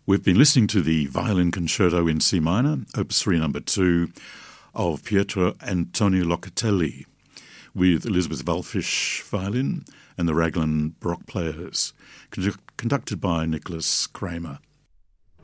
We've been listening to the Violin Concerto in C minor, Opus 3 No. 2, of Pietro Antonio Locatelli, with Elizabeth Wallfisch violin and the Raglan Baroque Players, conducted by Nicholas Kramer.